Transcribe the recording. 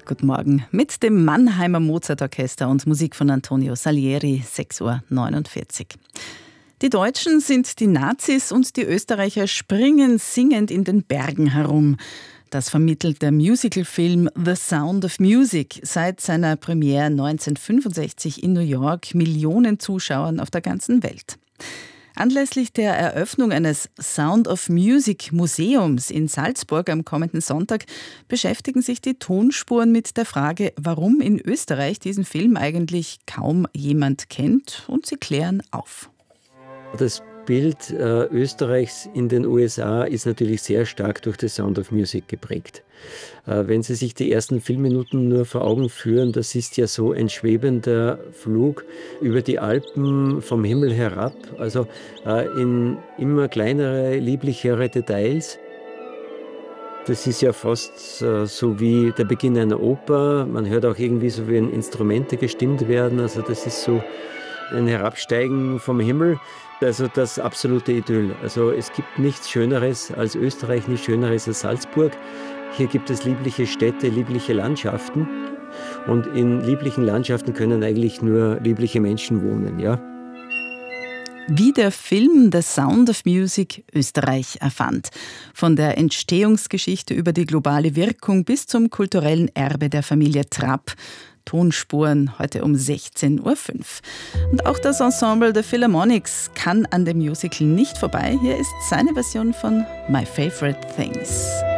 Guten Morgen. Mit dem Mannheimer Mozartorchester und Musik von Antonio Salieri, 6:49 Uhr. Die Deutschen sind die Nazis und die Österreicher springen singend in den Bergen herum. Das vermittelt der Musicalfilm The Sound of Music seit seiner Premiere 1965 in New York Millionen Zuschauern auf der ganzen Welt. Anlässlich der Eröffnung eines Sound of Music Museums in Salzburg am kommenden Sonntag beschäftigen sich die Tonspuren mit der Frage, warum in Österreich diesen Film eigentlich kaum jemand kennt, und sie klären auf. Das Bild Österreichs in den USA ist natürlich sehr stark durch The Sound of Music geprägt. Wenn Sie sich die ersten Filmminuten nur vor Augen führen, das ist ja so ein schwebender Flug über die Alpen vom Himmel herab, also in immer kleinere, lieblichere Details. Das ist ja fast so wie der Beginn einer Oper. Man hört auch irgendwie so, wie Instrumente gestimmt werden. Also das ist so ein Herabsteigen vom Himmel. Also das absolute Idyll. Also es gibt nichts Schöneres als Österreich, nichts Schöneres als Salzburg. Hier gibt es liebliche Städte, liebliche Landschaften. Und in lieblichen Landschaften können eigentlich nur liebliche Menschen wohnen, ja. Wie der Film The Sound of Music Österreich erfand. Von der Entstehungsgeschichte über die globale Wirkung bis zum kulturellen Erbe der Familie Trapp. Tonspuren heute um 16:05 Uhr. Und auch das Ensemble The Philharmonics kann an dem Musical nicht vorbei. Hier ist seine Version von My Favorite Things.